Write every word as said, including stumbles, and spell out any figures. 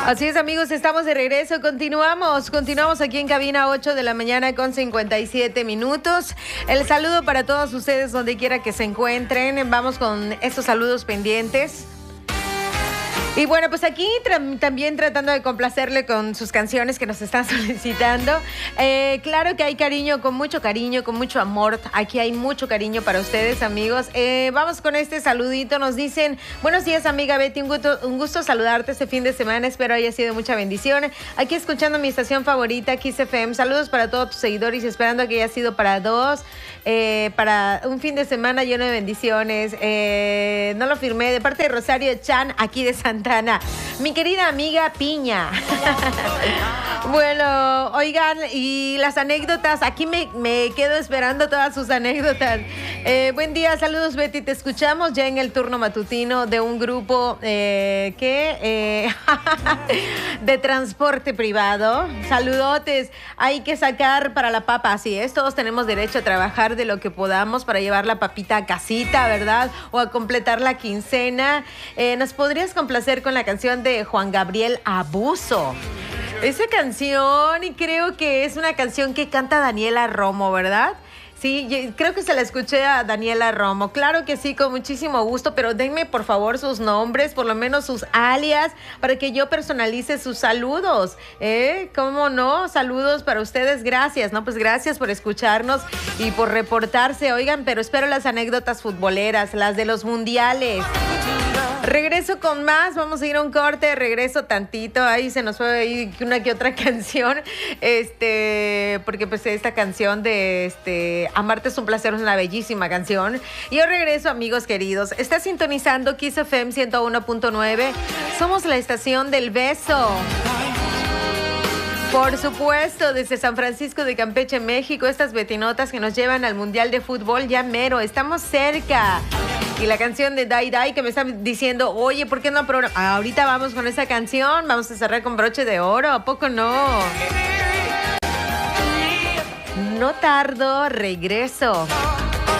Así es, amigos, estamos de regreso. Continuamos, continuamos aquí en cabina ocho de la mañana con cincuenta y siete minutos. El saludo para todos ustedes donde quiera que se encuentren. Vamos con estos saludos pendientes. Y bueno, pues aquí tra- también tratando de complacerle con sus canciones que nos están solicitando. Eh, claro que hay cariño, con mucho cariño, con mucho amor. Aquí hay mucho cariño para ustedes, amigos. Eh, vamos con este saludito. Nos dicen, buenos días, amiga Betty. Un gusto, un gusto saludarte este fin de semana. Espero haya sido mucha bendición. Aquí escuchando mi estación favorita, Kiss F M. Saludos para todos tus seguidores y esperando que haya sido para dos. Eh, para un fin de semana lleno de bendiciones. Eh, no lo firmé. De parte de Rosario Chan, aquí de Santa Ana. Mi querida amiga Piña. Bueno, oigan, y las anécdotas, aquí me, me quedo esperando todas sus anécdotas. Eh, buen día, saludos Betty, te escuchamos ya en el turno matutino de un grupo eh, que eh, de transporte privado. Saludotes, hay que sacar para la papa, así es, todos tenemos derecho a trabajar de lo que podamos para llevar la papita a casita, ¿verdad? O a completar la quincena. Eh, ¿Nos podrías complacer con la canción de Juan Gabriel, Abuso? Esa canción, y creo que es una canción que canta Daniela Romo, ¿verdad? Sí, creo que se la escuché a Daniela Romo. Claro que sí, con muchísimo gusto, pero denme por favor sus nombres, por lo menos sus alias, para que yo personalice sus saludos. ¿Eh? ¿Cómo no? Saludos para ustedes, gracias, ¿no? Pues gracias por escucharnos y por reportarse. Oigan, pero espero las anécdotas futboleras, las de los mundiales. Regreso con más, vamos a ir a un corte, regreso tantito, ahí se nos fue ahí una que otra canción, este, porque pues esta canción de este, Amarte es un placer es una bellísima canción. Y yo regreso, amigos queridos, está sintonizando Kiss F M ciento uno punto nueve, somos la estación del beso. Por supuesto, desde San Francisco de Campeche, México, estas betinotas que nos llevan al Mundial de Fútbol ya mero, estamos cerca. Y la canción de Dai Dai que me están diciendo, oye, ¿por qué no programa? Ah, ahorita vamos con esa canción, vamos a cerrar con broche de oro, ¿a poco no? No tardo, regreso.